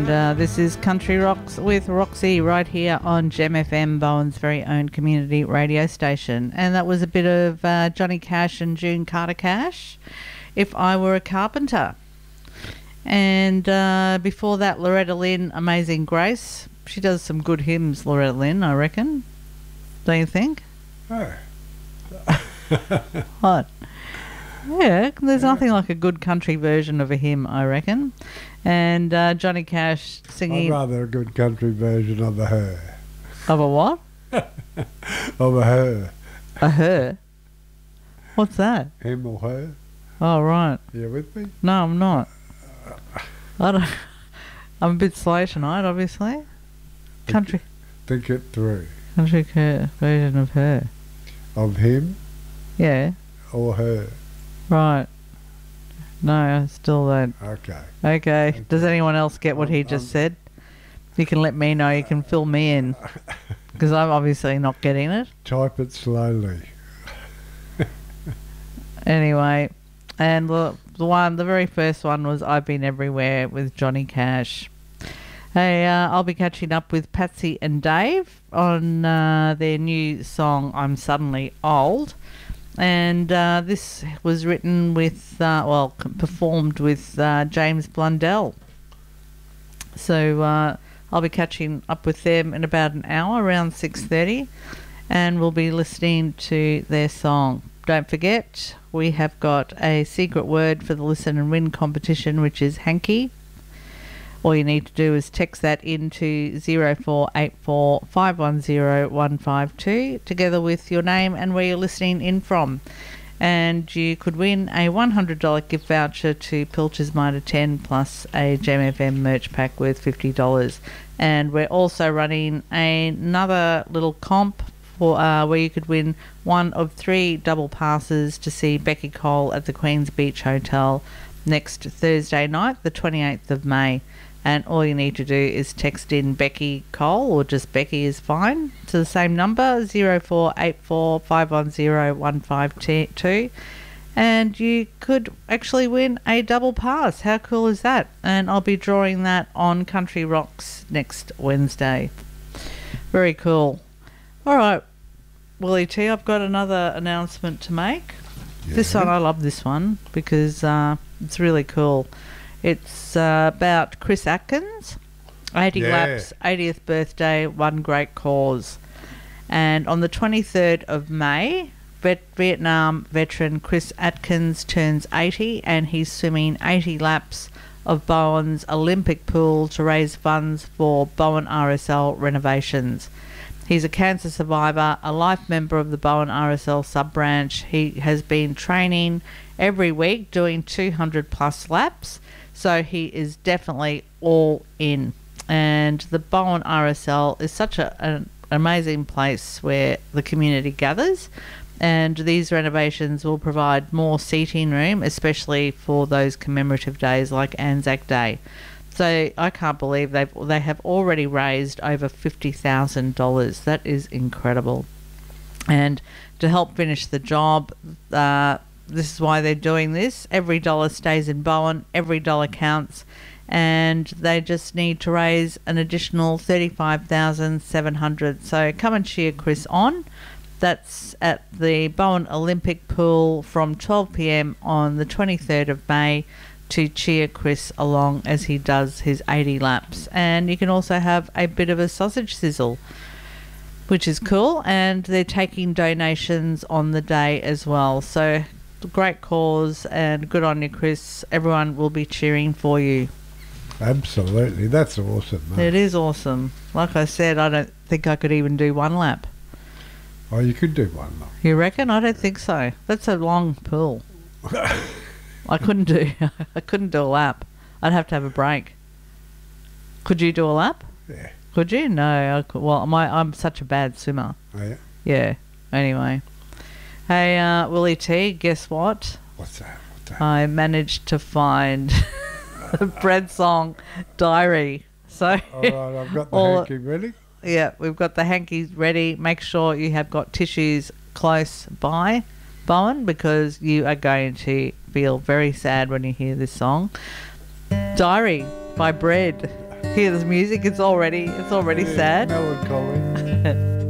And this is Country Rocks with Roxy right here on Gem FM, Bowen's very own community radio station. And that was a bit of Johnny Cash and June Carter Cash, If I Were a Carpenter. And before that, Loretta Lynn, Amazing Grace. She does some good hymns, Loretta Lynn, I reckon. Don't you think? Oh. What? Yeah, there's nothing like a good country version of a hymn, I reckon. And Johnny Cash singing... I'd rather a good country version of a her. Of a what? Of a her. A her? What's that? Him or her. Oh, right. You with me? No, I'm not. I don't... I'm a bit slow tonight, obviously. Country... Think it through. Country version of her. Of him Yeah. or her. Right. No, I still don't. Okay. Does anyone else get what he just said? You can let me know. You can fill me in. Because I'm obviously not getting it. Type it slowly. Anyway, and the very first one was I've Been Everywhere with Johnny Cash. Hey, I'll be catching up with Patsy and Dave on their new song, I'm Suddenly Old. And this was written with, performed with James Blundell. So I'll be catching up with them in about an hour, around 6:30, and we'll be listening to their song. Don't forget, we have got a secret word for the Listen and Win competition, which is hanky. All you need to do is text that into 0484 510 152 together with your name and where you're listening in from. And you could win a $100 gift voucher to Pilcher's Mitre 10 plus a Gem FM merch pack worth $50. And we're also running another little comp for where you could win one of 3 double passes to see Becky Cole at the Queen's Beach Hotel next Thursday night, the 28th of May. And all you need to do is text in Becky Cole, or just Becky is fine, to the same number, 0484 510 152. And you could actually win a double pass. How cool is that? And I'll be drawing that on Country Rocks next Wednesday. Very cool. All right, Willie T, I've got another announcement to make. Yeah. This one, I love this one because it's really cool. It's about Chris Atkins, 80 laps, 80th birthday, one great cause. And on the 23rd of May, Vietnam veteran Chris Atkins turns 80 and he's swimming 80 laps of Bowen's Olympic pool to raise funds for Bowen RSL renovations. He's a cancer survivor, a life member of the Bowen RSL sub-branch. He has been training every week doing 200 plus laps. So he is definitely all in. And the Bowen RSL is such an amazing place where the community gathers. And these renovations will provide more seating room, especially for those commemorative days like Anzac Day. So I can't believe they have already raised over $50,000. That is incredible. And to help finish the job, this is why they're doing this. Every dollar stays in Bowen. Every dollar counts. And they just need to raise an additional $35,700. So come and cheer Chris on. That's at the Bowen Olympic Pool from 12 p.m. on the 23rd of May to cheer Chris along as he does his 80 laps. And you can also have a bit of a sausage sizzle, which is cool. And they're taking donations on the day as well. So great cause and good on you, Chris. Everyone will be cheering for you. Absolutely. That's awesome, mate. It is awesome. Like I said, I don't think I could even do one lap. Oh, you could do one lap. You reckon? I don't think so. That's a long pool. I couldn't do a lap. I'd have to have a break. Could you do a lap? Yeah. Could you? No. I'm such a bad swimmer. Oh, yeah? Yeah. Anyway. Hey, Willie T, guess what? What's that? I managed to find the Bread Song Diary. So, all right, I've got the hanky ready. Yeah, we've got the hankies ready. Make sure you have got tissues close by, Bowen, because you are going to feel very sad when you hear this song. Diary by Bread. hear this music, it's already sad. Melancholy.